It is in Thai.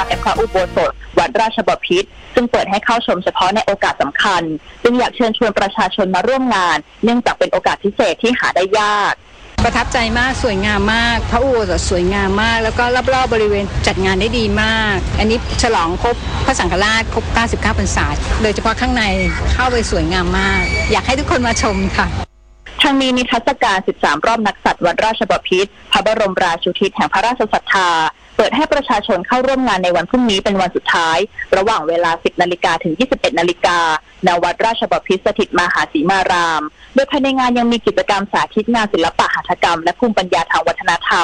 ในพระอุโบสถวัดราชบพิตรซึ่งเปิดให้เข้าชมเฉพาะในโอกาสสำคัญจึงอยากเชิญชวนประชาชนมาร่วมงานเนื่องจากเป็นโอกาสพิเศษที่หาได้ยากประทับใจมากสวยงามมากพระอุโบสถสวยงามมากแล้วก็รอบๆบริเวณจัดงานได้ดีมากอันนี้ฉลองครบพระสังฆราชครบ99 พรรษาโดยเฉพาะข้างในเข้าไปสวยงามมากอยากให้ทุกคนมาชมค่ะทางนี้นิทรรศการ13รอบนักสัตว์วัดราชบพิตรพระบรมราชูทิศแห่งพระราชศรัทธาเปิดให้ประชาชนเข้าร่วมงานในวันพรุ่งนี้เป็นวันสุดท้ายระหว่างเวลา 10 นาฬิกาถึง 21 นาฬิกาณ วัดราชบพิตรสถิตมหาสีมารามโดยภายในงานยังมีกิจกรรมสาธิตงานศิลปะหัตถกรรมและภูมิปัญญาทางวัฒนธรรม